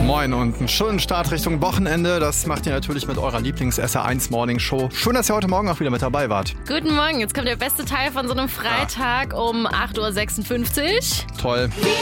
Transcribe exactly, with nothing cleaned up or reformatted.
Moin und einen schönen Start Richtung Wochenende. Das macht ihr natürlich mit eurer Lieblings-S R eins Morning Show. Schön, dass ihr heute Morgen auch wieder mit dabei wart. Guten Morgen, jetzt kommt der beste Teil von so einem Freitag ja. um acht Uhr sechsundfünfzig. Toll.